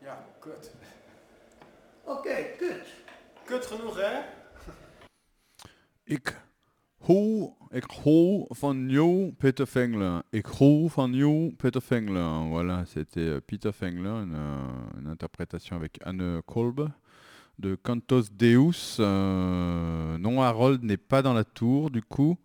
Ja, kut. Oké, kut. Kut genoeg, hè? Ik hou van jou, Peter Fengler. Ik hou van jou, Peter Fengler. Voilà, c'était Peter Fengler, une interprétation avec Anne Kolbe de Cantos Deus. Non, Harold n'est pas dans la tour, du coup.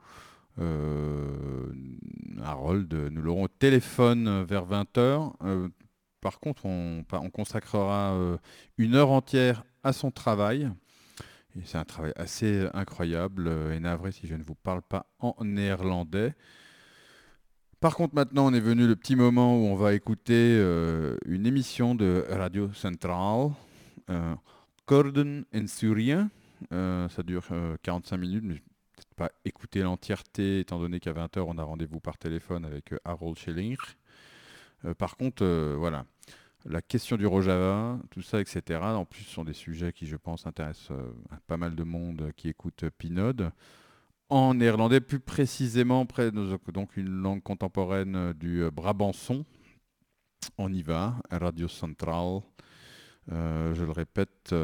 Harold, nous l'aurons au téléphone vers 20h. Par contre, on consacrera 1 heure entière à son travail. Et c'est un travail assez incroyable et navré si je ne vous parle pas en néerlandais. Par contre, maintenant, on est venu le petit moment où on va écouter une émission de Radio Centraal, Koerden en Syrien. Ça dure 45 minutes, mais je ne vais pas écouter l'entièreté, étant donné qu'à 20h, on a rendez-vous par téléphone avec Harold Schelling. Par contre, voilà. La question du Rojava, tout ça, etc. En plus, ce sont des sujets qui, je pense, intéressent pas mal de monde qui écoute Pinode. En néerlandais, plus précisément, donc une langue contemporaine du Brabançon. On y va, Radio Centraal. Je le répète.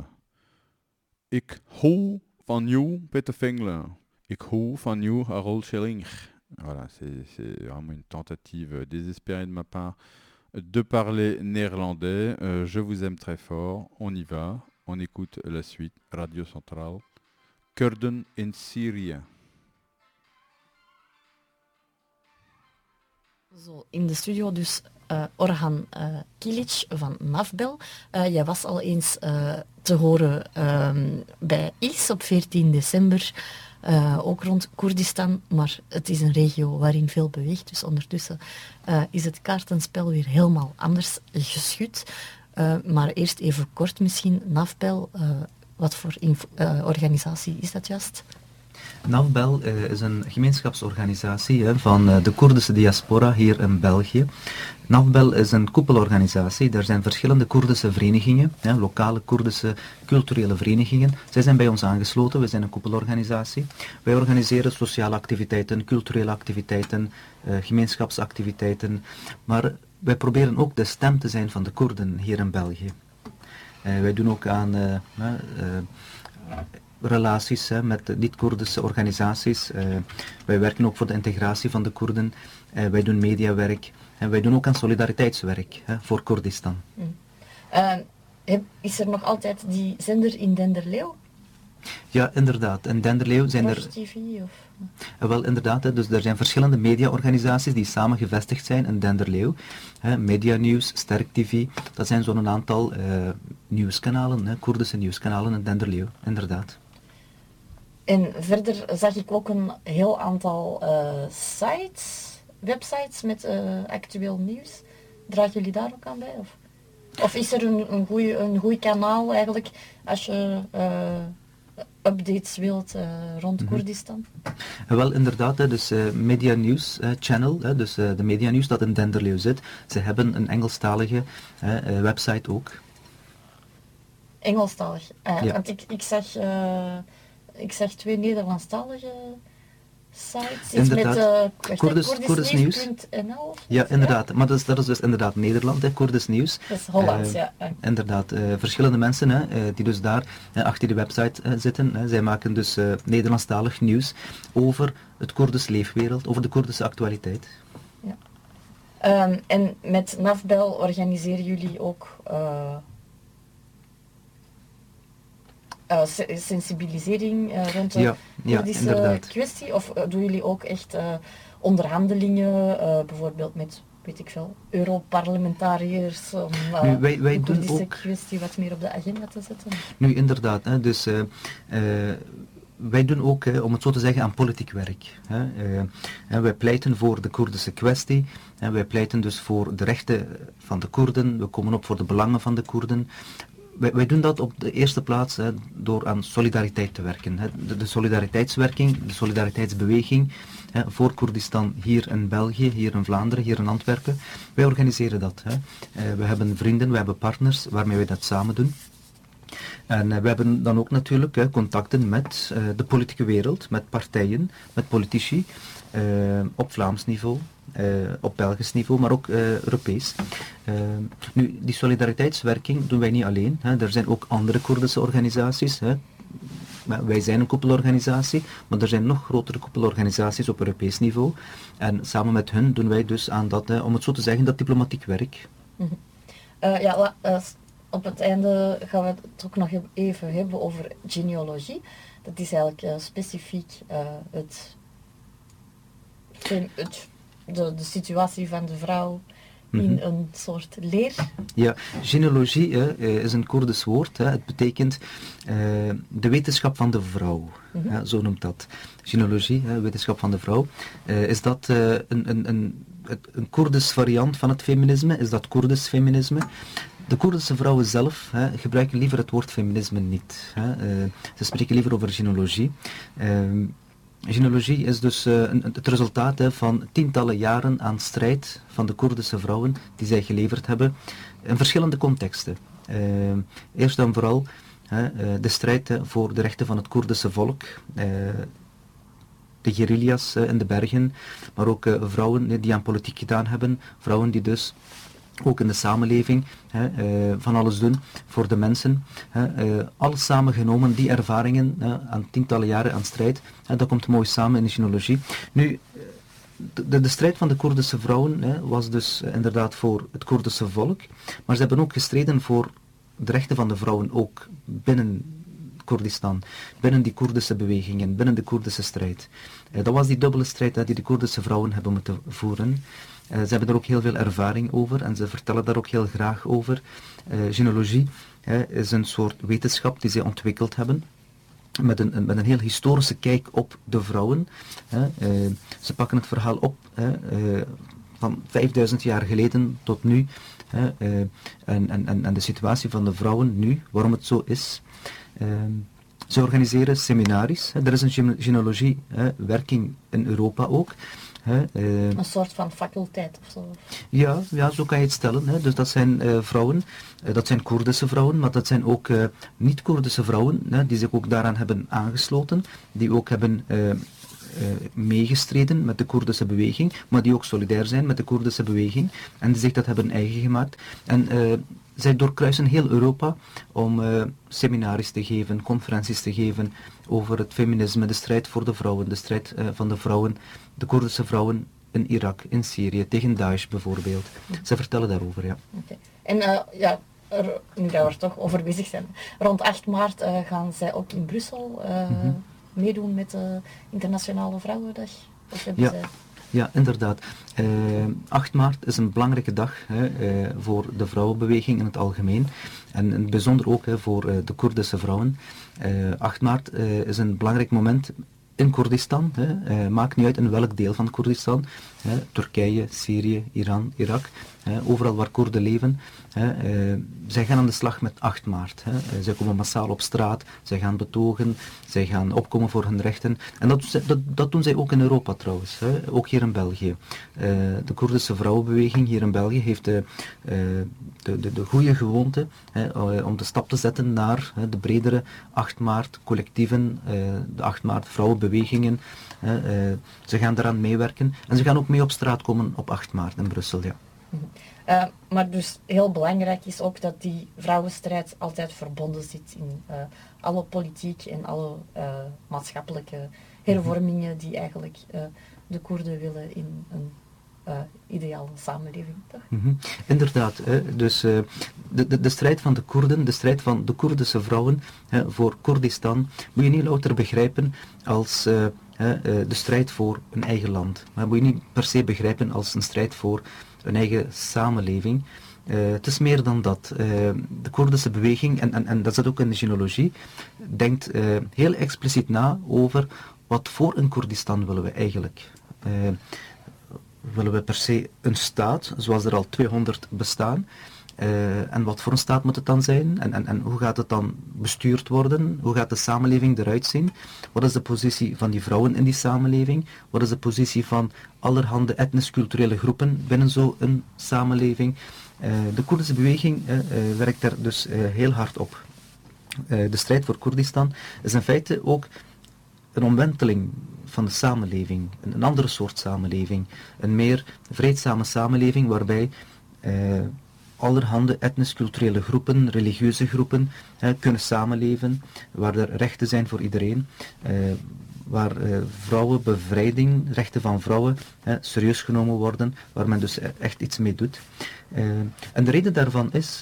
Ik hou van jou, Peter Fengler. Ik hou van jou, Harold Schelling. Voilà, c'est vraiment une tentative désespérée de ma part de parler néerlandais. Je vous aime très fort. On y va. On écoute la suite. Radio Centraal. Koerden in Syrië. Zo, in de studio dus Orhan Kilic van Nafbel. Jij was al eens te horen bij ILS op 14 december. Ook rond Koerdistan, maar het is een regio waarin veel beweegt. Dus ondertussen is het kaartenspel weer helemaal anders geschud. Maar eerst even kort misschien, Nafbel, wat voor organisatie is dat juist? Nafbel is een gemeenschapsorganisatie van de Koerdische diaspora hier in België. Nafbel is een koepelorganisatie. Er zijn verschillende Koerdische verenigingen, lokale Koerdische culturele verenigingen. Zij zijn bij ons aangesloten, we zijn een koepelorganisatie. Wij organiseren sociale activiteiten, culturele activiteiten, gemeenschapsactiviteiten. Maar wij proberen ook de stem te zijn van de Koerden hier in België. Wij doen ook aan relaties met niet-Koerdische organisaties. Wij werken ook voor de integratie van de Koerden. Wij doen mediawerk. En wij doen ook aan solidariteitswerk voor Koerdistan. Is er nog altijd die zender in Denderleeuw? Ja, inderdaad. In Denderleeuw zijn er... TV of... Wel, inderdaad. Dus er zijn verschillende mediaorganisaties die samen gevestigd zijn in Denderleeuw. Media Nieuws, Sterk TV, dat zijn zo'n aantal nieuwskanalen, Koerdische nieuwskanalen in Denderleeuw, inderdaad. En verder zag ik ook een heel aantal websites met actueel nieuws. Dragen jullie daar ook aan bij? Of is er een goeie kanaal eigenlijk als je updates wilt rond Koerdistan? Wel, inderdaad, dus Media News Channel, dus de Media News dat in Denderleeuw zit, ze hebben een Engelstalige website ook. Engelstalig? Ja. Want ik zag 2 Nederlandstalige sites, inderdaad. met Koerdisch nieuws. Ja, inderdaad. Maar dat is dus inderdaad Nederland, Koerdisch nieuws. Dat is Hollands, ja. Inderdaad. Verschillende mensen die dus daar achter de website zitten. Zij maken dus Nederlandstalig nieuws over het Koerdisch leefwereld, over de Koerdische actualiteit. Ja. En met Nafbel organiseren jullie ook sensibilisering rond de Koerdische kwestie? Of doen jullie ook echt onderhandelingen, bijvoorbeeld met, weet ik veel, Europarlementariërs, om de Koerdische kwestie wat meer op de agenda te zetten? Nu, inderdaad. Dus wij doen ook, om het zo te zeggen, aan politiek werk. Wij pleiten voor de Koerdische kwestie. Wij pleiten dus voor de rechten van de Koerden. We komen op voor de belangen van de Koerden. Wij doen dat op de eerste plaats door aan solidariteit te werken. De solidariteitswerking, de solidariteitsbeweging voor Koerdistan hier in België, hier in Vlaanderen, hier in Antwerpen. Wij organiseren dat. We hebben vrienden, we hebben partners waarmee wij dat samen doen. En we hebben dan ook natuurlijk contacten met de politieke wereld, met partijen, met politici, op Vlaams niveau, op Belgisch niveau, maar ook Europees. Nu, die solidariteitswerking doen wij niet alleen. Hè. Er zijn ook andere Koerdische organisaties. Hè. Maar wij zijn een koepelorganisatie, maar er zijn nog grotere koepelorganisaties op Europees niveau. En samen met hun doen wij dus aan dat, om het zo te zeggen, dat diplomatiek werk. Op het einde gaan we het ook nog even hebben over genealogie. Dat is eigenlijk specifiek de situatie van de vrouw in een soort leer. Ja, genealogie is een Koerdisch woord. Het betekent de wetenschap van de vrouw. Zo noemt dat. Genealogie, wetenschap van de vrouw. Is dat een Koerdisch variant van het feminisme? Is dat Koerdisch feminisme? De Koerdische vrouwen zelf gebruiken liever het woord feminisme niet. Ze spreken liever over genealogie. Genealogie is dus het resultaat van tientallen jaren aan strijd van de Koerdische vrouwen die zij geleverd hebben in verschillende contexten. Eerst en vooral de strijd voor de rechten van het Koerdische volk, de guerrilla's in de bergen, maar ook vrouwen die aan politiek gedaan hebben, vrouwen die dus ook in de samenleving van alles doen voor de mensen. Alles samengenomen, die ervaringen aan tientallen jaren aan strijd, dat komt mooi samen in de genealogie. Nu, de strijd van de Koerdische vrouwen was dus inderdaad voor het Koerdische volk, maar ze hebben ook gestreden voor de rechten van de vrouwen ook binnen Koerdistan, binnen die Koerdische bewegingen, binnen de Koerdische strijd. Dat was die dubbele strijd die de Koerdische vrouwen hebben moeten voeren. Ze hebben er ook heel veel ervaring over en ze vertellen daar ook heel graag over. Genealogie is een soort wetenschap die zij ontwikkeld hebben, met een heel historische kijk op de vrouwen. Ze pakken het verhaal op van 5000 jaar geleden tot nu. En de situatie van de vrouwen nu, waarom het zo is. Ze organiseren seminaries. Er is een genealogie-werking in Europa ook. Een soort van faculteit of zo. Ja, zo kan je het stellen. Dus dat zijn vrouwen, dat zijn Koerdische vrouwen, maar dat zijn ook niet-Koerdische vrouwen, die zich ook daaraan hebben aangesloten, die ook hebben meegestreden met de Koerdische beweging, maar die ook solidair zijn met de Koerdische beweging en die zich dat hebben eigen gemaakt. En zij doorkruisen heel Europa om seminaries te geven, conferenties te geven over het feminisme, de strijd voor de vrouwen, de strijd van de vrouwen, de Koerdische vrouwen in Irak, in Syrië, tegen Daesh bijvoorbeeld. Ze vertellen daarover, ja. Okay. En nu dat we er toch over bezig zijn, rond 8 maart gaan zij ook in Brussel meedoen met de Internationale Vrouwendag? Of hebben zij... Ja, inderdaad. 8 maart is een belangrijke dag voor de vrouwenbeweging in het algemeen. En in het bijzonder ook voor de Koerdische vrouwen. 8 maart is een belangrijk moment in Koerdistan. Maakt niet uit in welk deel van Koerdistan. Turkije, Syrië, Iran, Irak. Overal waar Koerden leven. Zij gaan aan de slag met 8 maart. Zij komen massaal op straat. Zij gaan betogen. Zij gaan opkomen voor hun rechten. En dat doen zij ook in Europa trouwens. Ook hier in België. De Koerdische vrouwenbeweging hier in België heeft de goede gewoonte om de stap te zetten naar de bredere 8 maart collectieven, de 8 maart vrouwenbewegingen. Ze gaan daaraan meewerken. En ze gaan ook mee op straat komen op 8 maart in Brussel, ja. Maar dus heel belangrijk is ook dat die vrouwenstrijd altijd verbonden zit in alle politiek en alle maatschappelijke hervormingen die eigenlijk de Koerden willen in een ideale samenleving, toch? Inderdaad. Dus de strijd van de Koerden, de strijd van de Koerdische vrouwen voor Koerdistan, moet je niet louter begrijpen als de strijd voor een eigen land. Maar moet je niet per se begrijpen als een strijd voor een eigen samenleving. Het is meer dan dat. De Koerdische beweging, en dat zit ook in de genealogie, denkt heel expliciet na over wat voor een Koerdistan willen we eigenlijk. Willen we per se een staat, zoals er al 200 bestaan? En wat voor een staat moet het dan zijn? En hoe gaat het dan bestuurd worden? Hoe gaat de samenleving eruit zien? Wat is de positie van die vrouwen in die samenleving? Wat is de positie van allerhande etnisch-culturele groepen binnen zo'n samenleving? De Koerdische beweging werkt daar dus heel hard op. De strijd voor Koerdistan is in feite ook een omwenteling van de samenleving, een andere soort samenleving, een meer vreedzame samenleving waarbij allerhande etnisch-culturele groepen, religieuze groepen kunnen samenleven, waar er rechten zijn voor iedereen, waar vrouwenbevrijding, rechten van vrouwen serieus genomen worden, waar men dus echt iets mee doet. En de reden daarvan is,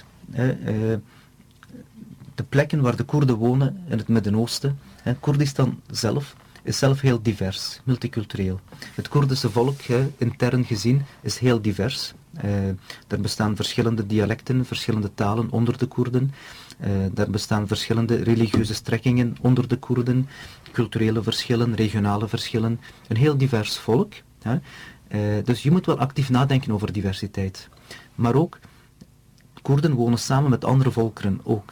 de plekken waar de Koerden wonen in het Midden-Oosten, Koerdistan zelf, is zelf heel divers, multicultureel. Het Koerdische volk, intern gezien, is heel divers. Er bestaan verschillende dialecten, verschillende talen onder de Koerden. Er bestaan verschillende religieuze strekkingen onder de Koerden, culturele verschillen, regionale verschillen. Een heel divers volk. Dus je moet wel actief nadenken over diversiteit. Maar ook, Koerden wonen samen met andere volkeren ook.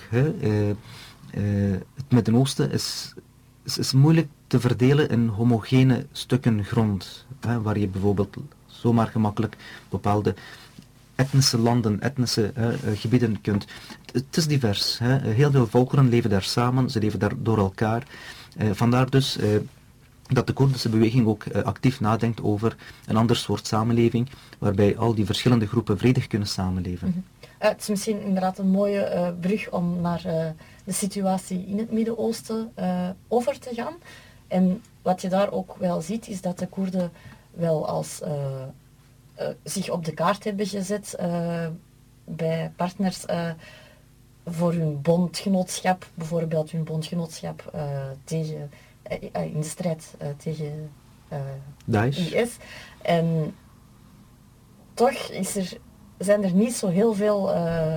Het Midden-Oosten is moeilijk te verdelen in homogene stukken grond, waar je bijvoorbeeld zomaar gemakkelijk bepaalde etnische landen, etnische gebieden kunt. Het is divers. Heel veel volkeren leven daar samen, ze leven daar door elkaar. Vandaar dus dat de Koerdische beweging ook actief nadenkt over een ander soort samenleving, waarbij al die verschillende groepen vredig kunnen samenleven. Mm-hmm. Het is misschien inderdaad een mooie brug om naar de situatie in het Midden-Oosten over te gaan. En wat je daar ook wel ziet, is dat de Koerden wel als zich op de kaart hebben gezet bij partners voor hun bondgenootschap, bijvoorbeeld hun bondgenootschap tegen, in de strijd tegen Daesh. IS. En toch zijn er niet zo heel veel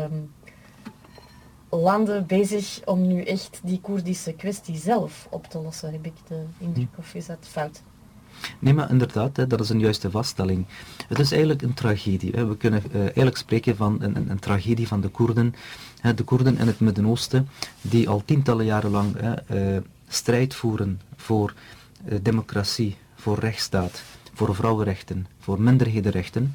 landen bezig om nu echt die Koerdische kwestie zelf op te lossen, heb ik de indruk, of is dat fout? Nee, maar inderdaad, dat is een juiste vaststelling. Het is eigenlijk een tragedie. We kunnen eigenlijk spreken van een tragedie van de Koerden. De Koerden in het Midden-Oosten, die al tientallen jaren lang strijd voeren voor democratie, voor rechtsstaat, voor vrouwenrechten, voor minderhedenrechten.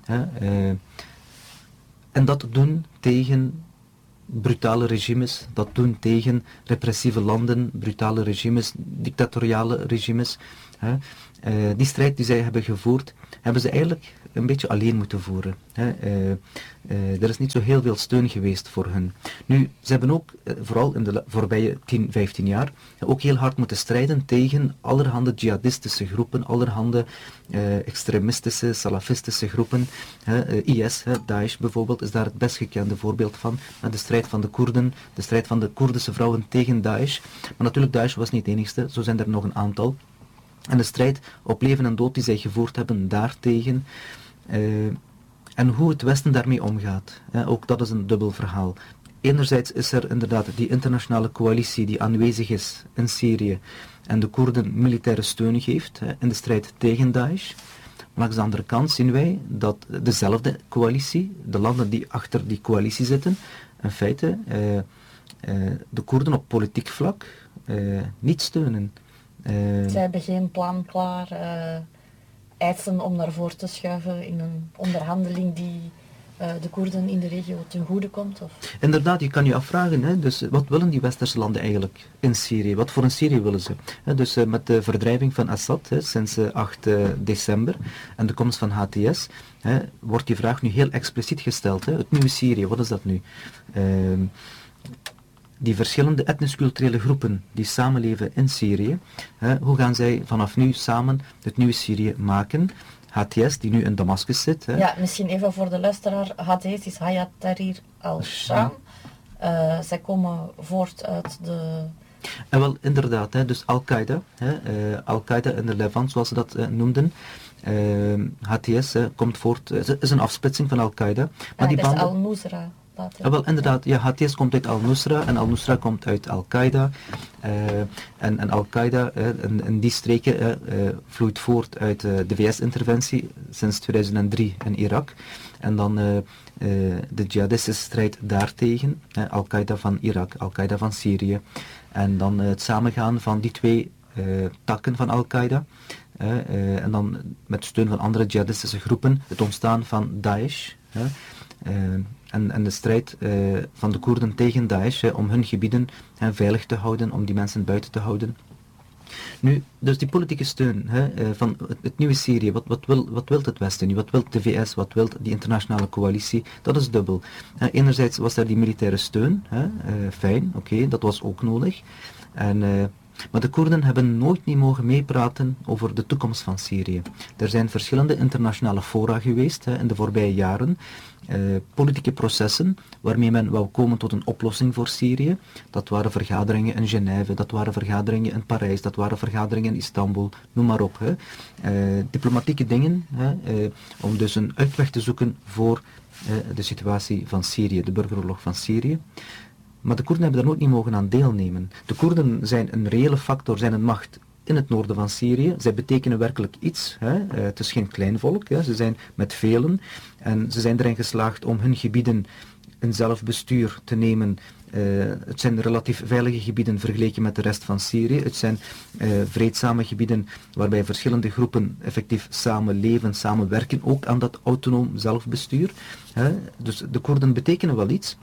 En dat doen tegen brutale regimes, dat doen tegen repressieve landen, brutale regimes, dictatoriale regimes. Die strijd die zij hebben gevoerd, hebben ze eigenlijk een beetje alleen moeten voeren. Er is niet zo heel veel steun geweest voor hen. Nu, ze hebben ook, vooral in de voorbije 10, 15 jaar, ook heel hard moeten strijden tegen allerhande jihadistische groepen, allerhande extremistische, salafistische groepen. IS, Daesh bijvoorbeeld, is daar het best gekende voorbeeld van. De strijd van de Koerden, de strijd van de Koerdische vrouwen tegen Daesh. Maar natuurlijk, Daesh was niet het enigste, zo zijn er nog een aantal. En de strijd op leven en dood die zij gevoerd hebben daartegen. En hoe het Westen daarmee omgaat. Ook dat is een dubbel verhaal. Enerzijds is er inderdaad die internationale coalitie die aanwezig is in Syrië en de Koerden militaire steun geeft in de strijd tegen Daesh. Maar langs de andere kant zien wij dat dezelfde coalitie, de landen die achter die coalitie zitten, in feite de Koerden op politiek vlak niet steunen. Zij hebben geen plan klaar, eisen om naar voren te schuiven in een onderhandeling die de Koerden in de regio ten goede komt? Of? Inderdaad, je kan je afvragen, dus wat willen die westerse landen eigenlijk in Syrië? Wat voor een Syrië willen ze? Dus met de verdrijving van Assad sinds 8 december en de komst van HTS, wordt die vraag nu heel expliciet gesteld. Het nieuwe Syrië, wat is dat nu? Die verschillende etnisch-culturele groepen die samenleven in Syrië, hoe gaan zij vanaf nu samen het nieuwe Syrië maken? HTS, die nu in Damascus zit. Ja, misschien even voor de luisteraar. HTS is Hayat Tahrir al-Sham. Zij komen voort uit de... En wel, inderdaad, dus Al-Qaeda, Al-Qaeda in de Levant, zoals ze dat noemden. HTS komt voort, is een afsplitsing van Al-Qaeda. Maar die banden... Al-Nusra. Wel, inderdaad, ja, HTS komt uit Al-Nusra en Al-Nusra komt uit Al-Qaeda. En Al-Qaeda in die streken vloeit voort uit de VS-interventie sinds 2003 in Irak. En dan de jihadistische strijd daartegen, Al-Qaeda van Irak, Al-Qaeda van Syrië. En dan het samengaan van die twee takken van Al-Qaeda. En dan met steun van andere jihadistische groepen het ontstaan van Daesh. En de strijd van de Koerden tegen Daesh om hun gebieden veilig te houden, om die mensen buiten te houden. Nu, dus die politieke steun van het nieuwe Syrië, wat wil het Westen nu? Wat wil de VS? Wat wil die internationale coalitie? Dat is dubbel. Enerzijds was daar die militaire steun, fijn, oké, dat was ook nodig. Maar de Koerden hebben nooit niet mogen meepraten over de toekomst van Syrië. Er zijn verschillende internationale fora geweest in de voorbije jaren. Politieke processen waarmee men wou komen tot een oplossing voor Syrië. Dat waren vergaderingen in Genève, dat waren vergaderingen in Parijs, dat waren vergaderingen in Istanbul, noem maar op. Diplomatieke dingen, om dus een uitweg te zoeken voor de situatie van Syrië, de burgeroorlog van Syrië. Maar de Koerden hebben daar nooit niet mogen aan deelnemen. De Koerden zijn een reële factor, zijn een macht in het noorden van Syrië. Zij betekenen werkelijk iets. Het is geen klein volk, ze zijn met velen. En ze zijn erin geslaagd om hun gebieden in zelfbestuur te nemen. Het zijn relatief veilige gebieden vergeleken met de rest van Syrië. Het zijn vreedzame gebieden waarbij verschillende groepen effectief samen leven, samenwerken, ook aan dat autonoom zelfbestuur. Dus de Koerden betekenen wel iets.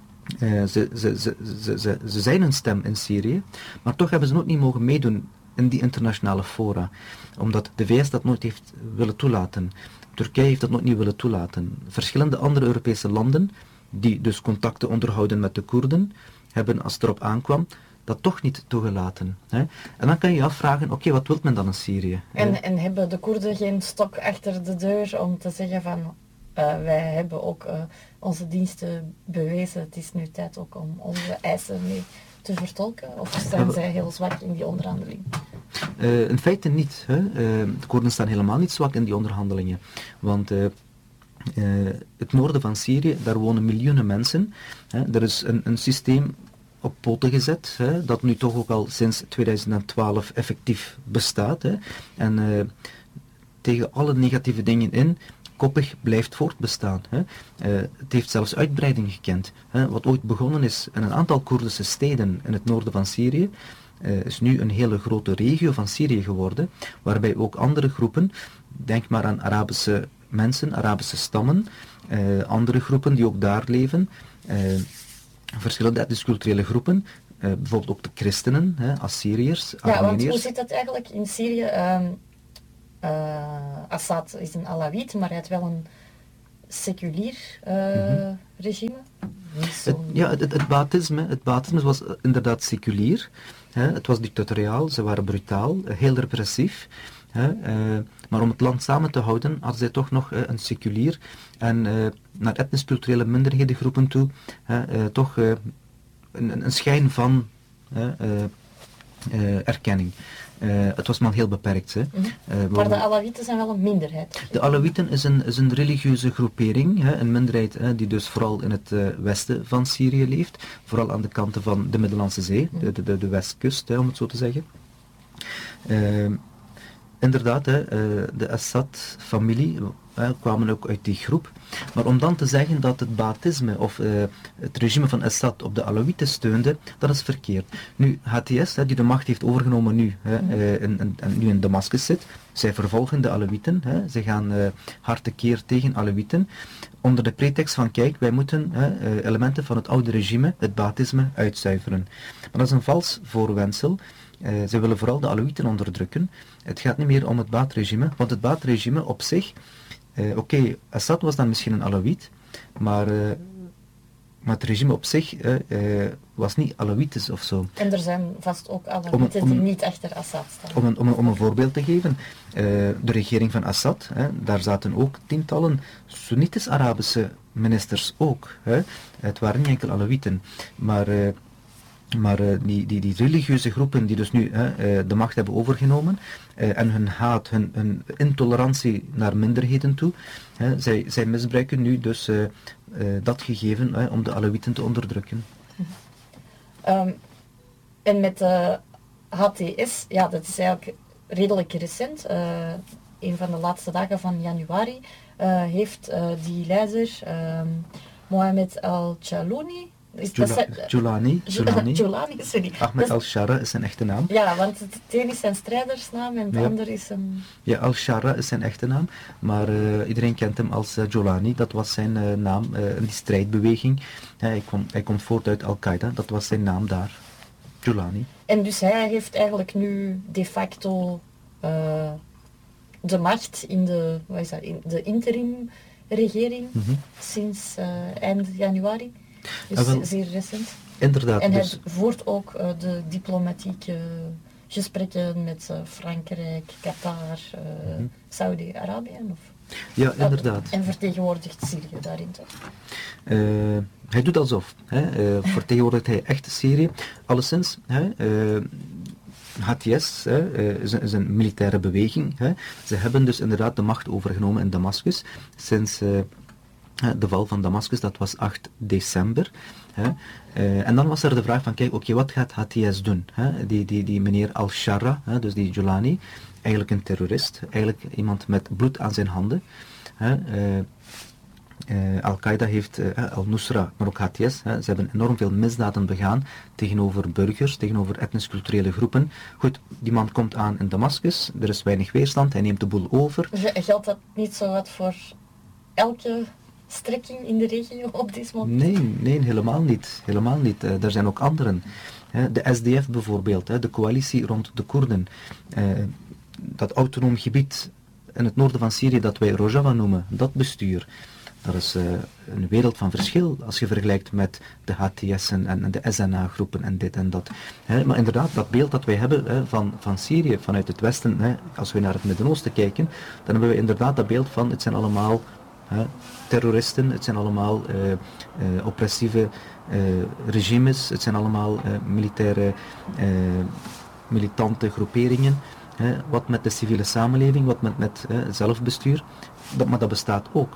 Ze zijn een stem in Syrië, maar toch hebben ze nooit niet mogen meedoen in die internationale fora, omdat de VS dat nooit heeft willen toelaten. Turkije heeft dat nooit niet willen toelaten. Verschillende andere Europese landen, die dus contacten onderhouden met de Koerden, hebben, als het erop aankwam, dat toch niet toegelaten. En dan kan je je afvragen, oké, wat wil men dan in Syrië? En hebben de Koerden geen stok achter de deur om te zeggen van... wij hebben ook onze diensten bewezen. Het is nu tijd ook om onze eisen mee te vertolken. Of zijn zij heel zwak in die onderhandeling? In feite niet. De Koerden staan helemaal niet zwak in die onderhandelingen. Want het noorden van Syrië, daar wonen miljoenen mensen. Er is een systeem op poten gezet, dat nu toch ook al sinds 2012 effectief bestaat. En tegen alle negatieve dingen in, koppig blijft voortbestaan. Het heeft zelfs uitbreiding gekend. Wat ooit begonnen is in een aantal Koerdische steden in het noorden van Syrië, is nu een hele grote regio van Syrië geworden, waarbij ook andere groepen, denk maar aan Arabische mensen, Arabische stammen, andere groepen die ook daar leven, verschillende etnisch-culturele groepen, bijvoorbeeld ook de christenen, Assyriërs, Armeniërs. Ja, want hoe zit dat eigenlijk in Syrië? Assad is een Alawit, maar hij had wel een seculier regime. Het Baathisme was inderdaad seculier. Het was dictatoriaal, ze waren brutaal, heel repressief. Maar om het land samen te houden, hadden zij toch nog een seculier en naar etnisch-culturele minderhedengroepen toe toch een schijn van erkenning. Het was maar heel beperkt. Maar de Alawieten zijn wel een minderheid. De Alawieten is een religieuze groepering, een minderheid die dus vooral in het westen van Syrië leeft, vooral aan de kanten van de Middellandse Zee, de westkust, om het zo te zeggen. Inderdaad, de Assad-familie kwamen ook uit die groep. Maar om dan te zeggen dat het Baathisme of het regime van Assad op de Alawieten steunde, dat is verkeerd. Nu, HTS, die de macht heeft overgenomen nu, nu in Damascus zit, zij vervolgen de Alawieten, ze gaan hard tekeer tegen Alawieten, onder de pretext van, kijk, wij moeten elementen van het oude regime, het Baathisme, uitzuiveren. Maar dat is een vals voorwendsel. Zij willen vooral de Alawieten onderdrukken. Het gaat niet meer om het Baath-regime, want het Baath-regime op zich, Assad was dan misschien een Alawit, maar het regime op zich was niet Alawitisch of zo. En er zijn vast ook Alawieten die niet achter Assad staan. Om een voorbeeld te geven, de regering van Assad, daar zaten ook tientallen Soenitisch-Arabische ministers ook. Het waren niet enkel Alawieten, maar die religieuze groepen die dus nu de macht hebben overgenomen en hun haat, hun intolerantie naar minderheden toe, zij misbruiken nu dus dat gegeven om de Alawieten te onderdrukken. En met de HTS, ja, dat is eigenlijk redelijk recent. Een van de laatste dagen van januari heeft die leider Mohamed al-Chalouni. Julani, sorry. Ahmed al-Shara is zijn echte naam. Ja, want het een is zijn strijdersnaam en het ander is een... Ja, al-Shara is zijn echte naam, maar iedereen kent hem als Jolani, dat was zijn naam in die strijdbeweging. Hij komt voort uit Al-Qaeda, dat was zijn naam daar. Giuliani. En dus hij heeft eigenlijk nu de facto de macht in de, wat is dat, in de interim regering sinds eind januari. Dus Ah, wel. zeer recent. Inderdaad. En hij Dus, voert ook de diplomatieke gesprekken met Frankrijk, Qatar, Saudi-Arabië. ja, inderdaad. En vertegenwoordigt Syrië daarin toch? Hij doet alsof. Vertegenwoordigt hij echt Syrië. Alleszins, HTS is een militaire beweging. Ze hebben dus inderdaad de macht overgenomen in Damascus sinds de val van Damascus, dat was 8 december. En dan was er de vraag van, kijk, oké, wat gaat HTS doen? Die meneer Al-Shara, dus die Giuliani, eigenlijk een terrorist, eigenlijk iemand met bloed aan zijn handen. Al-Qaeda heeft Al-Nusra, maar ook HTS, ze hebben enorm veel misdaden begaan tegenover burgers, tegenover etnisch-culturele groepen. Goed, die man komt aan in Damascus, er is weinig weerstand, hij neemt de boel over. Geldt dat niet zo wat voor elke strekking in de regio op dit moment? Nee, helemaal niet. Helemaal niet. Er zijn ook anderen. De SDF bijvoorbeeld, de coalitie rond de Koerden. Dat autonoom gebied in het noorden van Syrië dat wij Rojava noemen, dat bestuur. Dat is een wereld van verschil als je vergelijkt met de HTS'en en de SNA-groepen en dit en dat. Maar inderdaad, dat beeld dat wij hebben van Syrië, vanuit het westen, als we naar het Midden-Oosten kijken, dan hebben we inderdaad dat beeld van het zijn allemaal terroristen, het zijn allemaal oppressieve regimes, het zijn allemaal militaire, militante groeperingen. Wat met de civiele samenleving, wat met zelfbestuur, maar dat bestaat ook.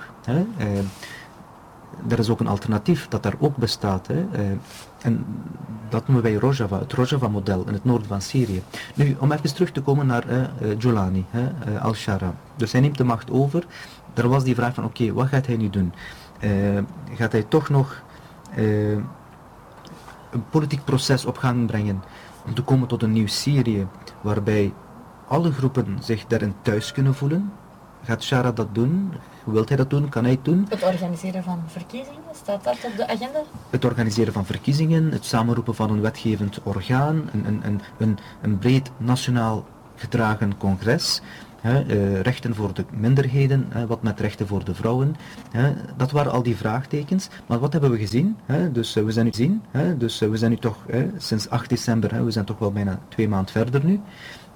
Er is ook een alternatief dat daar ook bestaat. En dat noemen wij Rojava, het Rojava-model in het noorden van Syrië. Nu, om even terug te komen naar Giuliani, Al-Shara. Dus hij neemt de macht over. Er was die vraag van, oké, wat gaat hij nu doen? Gaat hij toch nog een politiek proces op gang brengen om te komen tot een nieuw Syrië, waarbij alle groepen zich daarin thuis kunnen voelen? Gaat Shara dat doen? Wilt hij dat doen? Kan hij het doen? Het organiseren van verkiezingen, staat dat op de agenda? Het organiseren van verkiezingen, het samenroepen van een wetgevend orgaan, een breed nationaal gedragen congres, rechten voor de minderheden, wat met rechten voor de vrouwen. Dat waren al die vraagtekens. Maar wat hebben we gezien? Dus we zijn nu toch sinds 8 december, we zijn toch wel bijna 2 maanden verder nu.